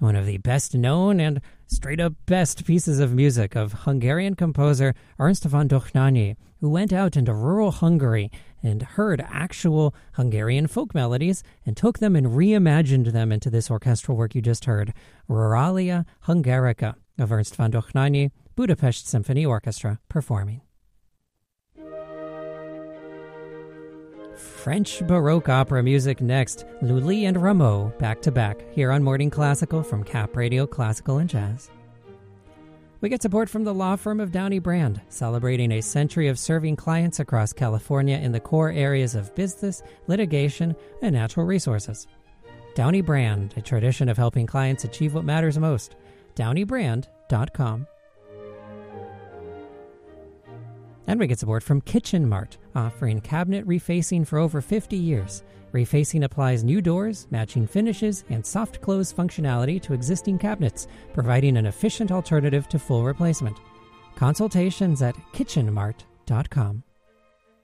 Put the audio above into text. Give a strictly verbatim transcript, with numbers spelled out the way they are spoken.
one of the best known and straight up best pieces of music of Hungarian composer Ernst von Dohnányi, who went out into rural Hungary and heard actual Hungarian folk melodies and took them and reimagined them into this orchestral work you just heard, Ruralia Hungarica of Ernst von Dohnányi, Budapest Symphony Orchestra performing. French Baroque opera music next, Lully and Rameau back to back here on Morning Classical from Cap Radio Classical and Jazz. We get support from the law firm of Downey Brand, celebrating a century of serving clients across California in the core areas of business, litigation, and natural resources. Downey Brand, a tradition of helping clients achieve what matters most. downey brand dot com. And we get support from Kitchen Mart, offering cabinet refacing for over fifty years. Refacing applies new doors, matching finishes, and soft close functionality to existing cabinets, providing an efficient alternative to full replacement. Consultations at kitchen mart dot com.